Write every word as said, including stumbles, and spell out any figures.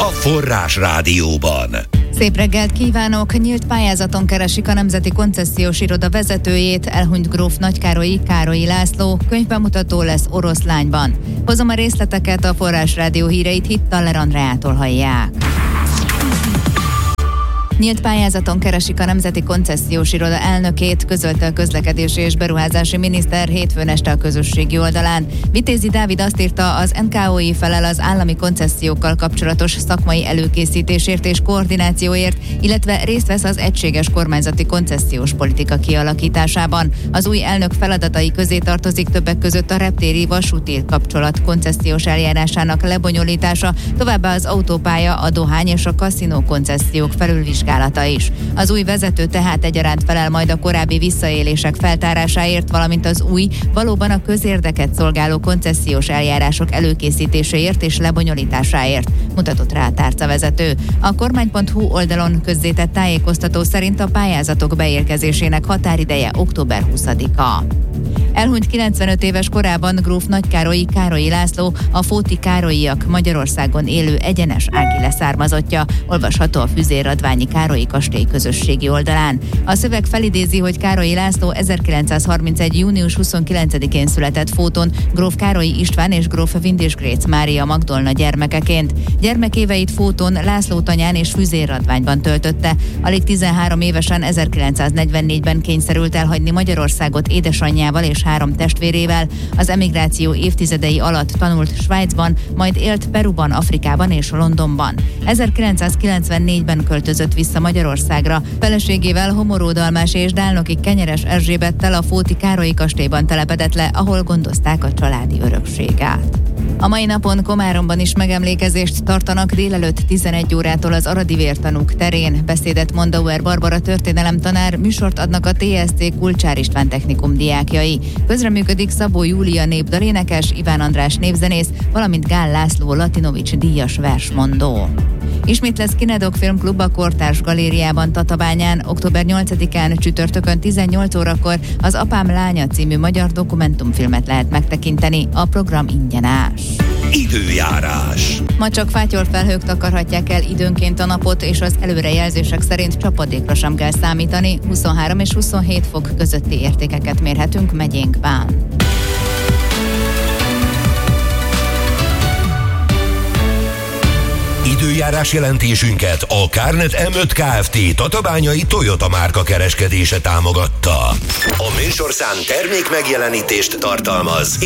Forrás Rádióban. Szép reggelt kívánok! Nyílt pályázaton keresik a Nemzeti Koncesziós Iroda vezetőjét, elhunyt gróf Nagykárolyi Károlyi László, könyvbemutató lesz Oroszlányban. Hozom a részleteket, a Forrás Rádió híreit Hittaler Andreától hallják. Nyílt pályázaton keresik a Nemzeti Koncesziós Iroda elnökét, közölte a közlekedési és beruházási miniszter hétfőn este a közösségi oldalán. Vitézi Dávid azt írta, az en ká o i felel az állami koncesziókkal kapcsolatos szakmai előkészítésért és koordinációért, illetve részt vesz az egységes kormányzati koncesziós politika kialakításában. Az új elnök feladatai közé tartozik többek között a reptéri vasúti kapcsolat koncesziós eljárásának lebonyolítása, továbbá az autópálya, a dohány és a kaszinó koncesziók felülvizsgálata is. Az új vezető tehát egyaránt felel majd a korábbi visszaélések feltárásáért, valamint az új, valóban a közérdeket szolgáló koncesziós eljárások előkészítéséért és lebonyolításáért, mutatott rá a tárcavezető. A kormány pont hu oldalon közzétett tájékoztató szerint a pályázatok beérkezésének határideje október huszadika. Elhunyt kilencvenöt éves korában gróf Nagykárolyi Károlyi László, a Fóti Károlyiak Magyarországon élő egyenes ági leszármazottja, olvasható a Füzérradványi Károlyi kastély közösségi oldalán. A szöveg felidézi, hogy Károlyi László ezerkilencszázharmincegy. június huszonkilencedikén született Fóton, gróf Károlyi István és gróf Windisgrétz Mária Magdolna gyermekeként. Gyermekéveit Fóton, Lászlótanyán és Füzérradványban töltötte. Alig tizenhárom évesen ezerkilencszáznegyvennégyben kényszerült elhagyni Magyarországot édesanyjával és három testvérével. Az emigráció évtizedei alatt tanult Svájcban, majd élt Peruban, Afrikában és Londonban. ezerkilencszázkilencvennégyben költözött vissza Magyarországra. Feleségével, Homoró Dalmás és Dálnoki Kenyeres Erzsébettel a Fóti Károlyi kastélyban telepedett le, ahol gondozták a családi örökségát. A mai napon Komáromban is megemlékezést tartanak délelőtt tizenegy órától az aradi vértanúk terén. Beszédet mond Auer Barbara történelemtanár, műsort adnak a té es cé Kulcsár István technikum diákjai. Közreműködik Szabó Júlia népdalénekes, Iván András népzenész, valamint Gál László Latinovics díjas versmondó. Ismét lesz Kinedok Filmklub a Kortárs Galériában Tatabányán, október nyolcadikán csütörtökön tizennyolc órakor az Apám lánya című magyar dokumentumfilmet lehet megtekinteni, a program ingyenes. Időjárás. Ma csak fátyolfelhők takarhatják el időnként a napot, és az előrejelzések szerint csapadékra sem kell számítani, huszonhárom és huszonhét fok közötti értékeket mérhetünk megyénkben. Időjárás jelentésünket a Kárnet em öt Kft. Tatabányai Toyota márka kereskedése támogatta. A műsorszám termék megjelenítést tartalmaz,